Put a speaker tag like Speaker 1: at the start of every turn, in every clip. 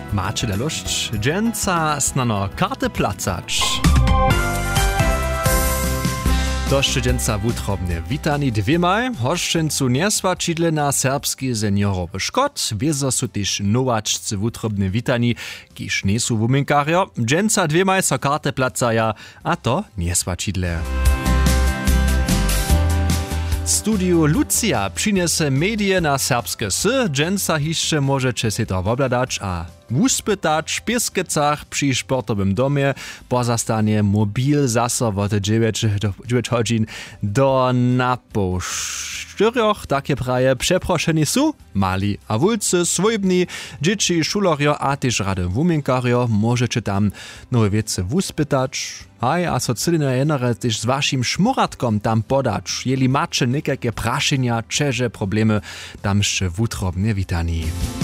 Speaker 1: Macie lalość, dżęca snano karty placać. Doszczy dżęca wutrobne witani dwiemaj, hoszczęcu nieswačidle na serbski seniorowy szkot, wiezo su też nowaczcy wutrobne witani, kiż nie su wuminkario, dżęca dwiemaj so karty placaja, a to nieswačidle. Studio Lucia przyniesie medie na serbskie dżęca hiszcze możecie się to wobladać, a wuspytać pieskecach przy sportowym domie pozastanie mobil zaso od 9 godzin do napo 4. Takie praje przeproszeni su mali a wulcy, swojbni, dzieci, szulorio a też rady wuminkario możecie tam nowe wiece wuspytać. Hej, a so cylne jenere też z waszym szmuratkom tam podać, jeli macie nekakie praszenia, czeże problemy, tamście wutrobne witani.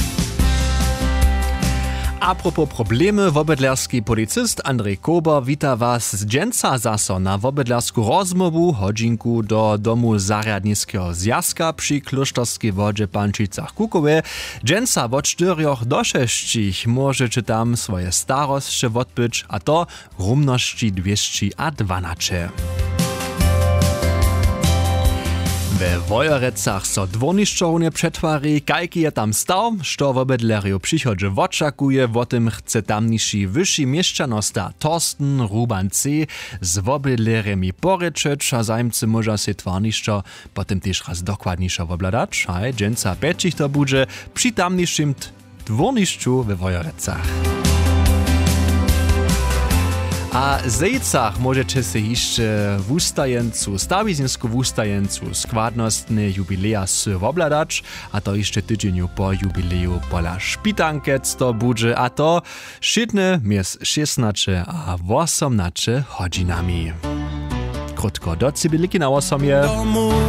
Speaker 1: Apropos problemy, wobydlerski policist Andrzej Kober wita was z dżęca zaso na wobydlersku rozmowu hodźinku do domu zariadniskiego zjazka przy Klosztorskiej wodzie Pančicach Kukowe. Dżęca od 4 do 6 możecie tam swoje starostcze odbyć, a to rumności 212. We Wojerecach so dwornišćovne przetwari, kajki je tam stav, što wobydlerju przychodzi oczakuje, o tym chce tamniši wyższy mieszczanosta Torsten Ruban C. z wobydlerjemi porečeć, a zajmcy może się twarnišćo potem też raz dokładniejszo wobladać, a dżęca pečich to budże przy tamnišim dwornišću we Wojerecach. A zejcach możecie się jeszcze w ustajencu, stawizinsku w ustajencu składnostne jubileja wobladać, a to jeszcze tydzień po jubileju pola Szpitankec to budże, a to szydne mies 16 a 18 godzinami. Krótko do cybyliki na osomie.